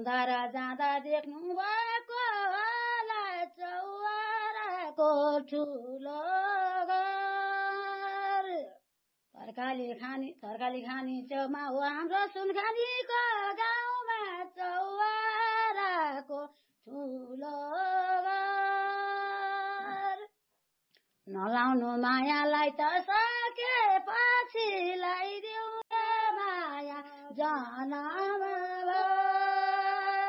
आउँदा र जाँदा देख्नु भएको होला चौवराको ठुलो घर तरकारी खानी छेउमा हो हाम्रो सुनखानीको गाउँमा चौवराको ठुलो घर नलाउनु मायालाई त सकेपछि लगाइदेऊ माया जनम